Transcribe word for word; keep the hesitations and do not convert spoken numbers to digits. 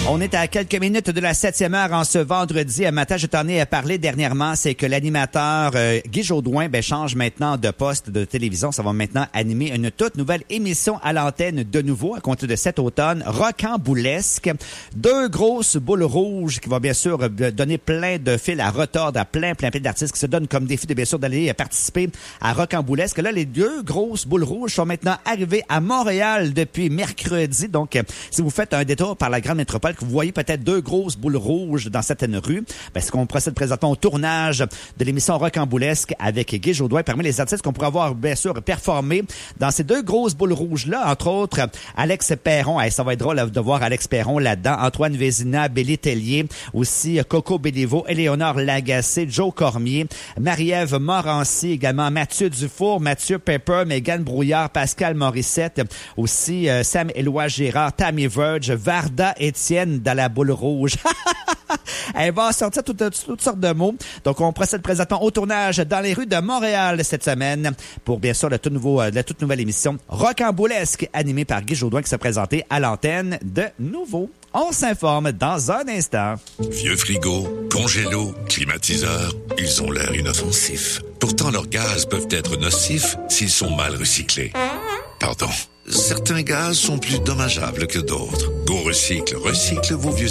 On est à quelques minutes de la septième heure en ce vendredi matin. Je t'en ai parlé dernièrement, c'est que l'animateur euh, Guy Jodoin ben, change maintenant de poste de télévision. Ça va maintenant animer une toute nouvelle émission à l'antenne de nouveau à compter de cet automne, Rocamboulesque. Deux grosses boules rouges qui vont bien sûr donner plein de fils à retordre à plein, plein, plein d'artistes qui se donnent comme défi de bien sûr d'aller participer à Rocamboulesque. Là, les deux grosses boules rouges sont maintenant arrivées à Montréal depuis mercredi. Donc, si vous faites un détour par la grande métropole, que vous voyez peut-être deux grosses boules rouges dans certaines rues, ben, c'est qu'on procède présentement au tournage de l'émission Rocamboulesque avec Guy Jodoin. Parmi les artistes qu'on pourrait avoir, bien sûr, performé dans ces deux grosses boules rouges-là, entre autres, Alex Perron. Hey, ça va être drôle de voir Alex Perron là-dedans. Antoine Vézina, Béli Tellier, aussi Coco Béliveau, Éléonore Lagacé, Joe Cormier, Marie-Ève Morancy, également Mathieu Dufour, Mathieu Pepper, Mégane Brouillard, Pascal Morissette, aussi euh, Sam Éloi Gérard, Tammy Verge, Varda Étienne dans la boule rouge. Elle va sortir toutes, toutes sortes de mots. Donc, on procède présentement au tournage dans les rues de Montréal cette semaine pour, bien sûr, le tout nouveau, la toute nouvelle émission Rocamboulesque animée par Guy Jodoin qui s'est présenté à l'antenne de nouveau. On s'informe dans un instant. Vieux frigo, congélo, climatiseur, ils ont l'air inoffensifs. Pourtant, leurs gaz peuvent être nocifs s'ils sont mal recyclés. Pardon. Certains gaz sont plus dommageables que d'autres. Go Recycle recycle vos vieux